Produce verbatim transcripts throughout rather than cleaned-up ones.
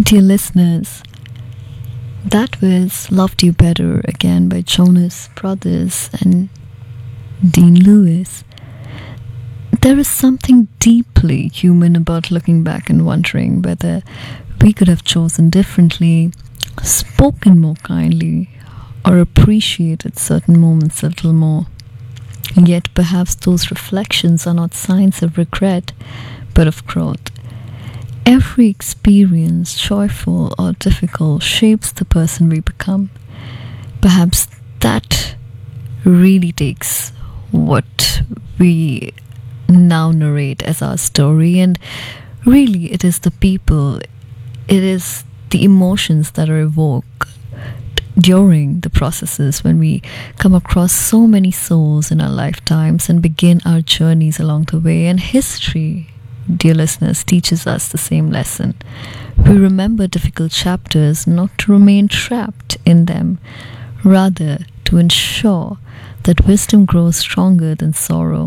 Dear listeners, that was Loved You Better again by Jonas Brothers and Dean Lewis. There is something deeply human about looking back and wondering whether we could have chosen differently, spoken more kindly, or appreciated certain moments a little more. Yet perhaps those reflections are not signs of regret, but of growth. Every experience, joyful or difficult, shapes the person we become. Perhaps that really takes what we now narrate as our story, and really it is the people, it is the emotions that are evoked during the processes when we come across so many souls in our lifetimes and begin our journeys along the way. And history, dear listeners, teaches us the same lesson. We remember difficult chapters not to remain trapped in them, rather to ensure that wisdom grows stronger than sorrow.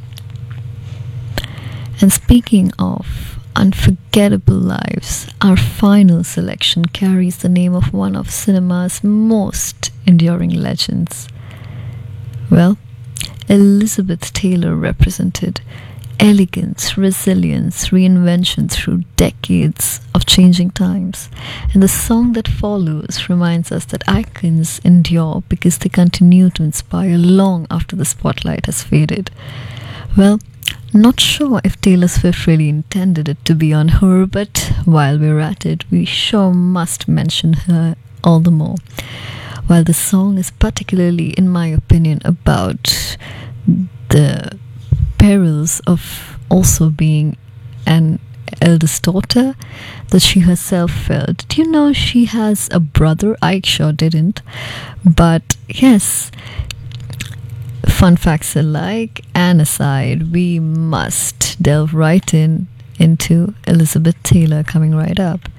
And speaking of unforgettable lives, our final selection carries the name of one of cinema's most enduring legends. Well, Elizabeth Taylor represented elegance, resilience, reinvention through decades of changing times. And the song that follows reminds us that icons endure because they continue to inspire long after the spotlight has faded. Well, not sure if Taylor Swift really intended it to be on her, but while we're at it, we sure must mention her all the more. While the song is particularly, in my opinion, about the perils of also being an eldest daughter that she herself felt. Do you know she has a brother? I sure didn't. But yes, fun facts alike and aside, we must delve right in into Elizabeth Taylor coming right up.